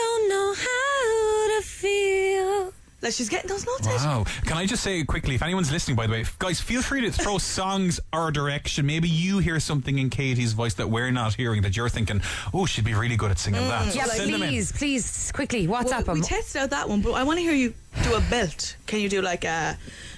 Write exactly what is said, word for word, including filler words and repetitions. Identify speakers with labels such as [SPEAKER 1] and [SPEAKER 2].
[SPEAKER 1] don't know how to feel.
[SPEAKER 2] Like she's getting those notes.
[SPEAKER 3] Wow. Can I just say quickly, if anyone's listening, by the way, guys, feel free to throw songs our direction. Maybe you hear something in Katie's voice that we're not hearing, that you're thinking, oh, she'd be really good at singing mm. that. So
[SPEAKER 1] yeah,
[SPEAKER 3] send them in.
[SPEAKER 1] please, please, quickly, WhatsApp
[SPEAKER 2] well,
[SPEAKER 1] them.
[SPEAKER 2] We tested out that one, but I want to hear you do a belt. Can you do like a